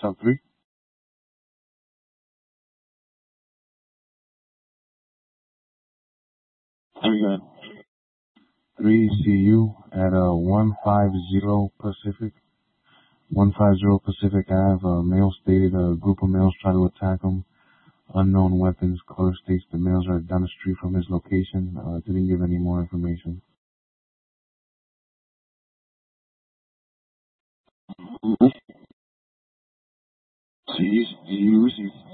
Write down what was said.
Sub 3. Very good. 3 CU at 150 Pacific. 150 Pacific Ave. Male stated a group of males try to attack him. Unknown weapons. Caller states the males are down the street from his location. Didn't give any more information. So you received